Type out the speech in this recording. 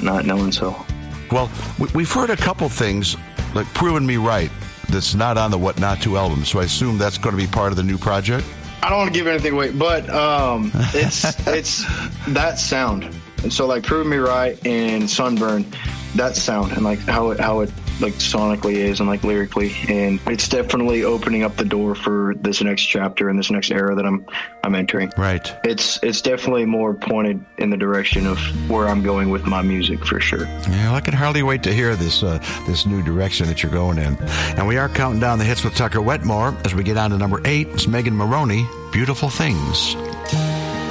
not knowing so. Well, we've heard a couple things, like Proving Me Right, that's not on the What Not To album, so I assume that's going to be part of the new project? I don't want to give anything away, but it's that sound. And so, like, Prove Me Right and Sunburn, that sound and, like, how it like, sonically is and, like, lyrically. And it's definitely opening up the door for this next chapter and this next era that I'm entering. Right. It's definitely more pointed in the direction of where I'm going with my music, for sure. Yeah, well, I can hardly wait to hear this new direction that you're going in. And we are counting down the hits with Tucker Wetmore as we get on to number 8. It's Megan Moroney, Beautiful Things.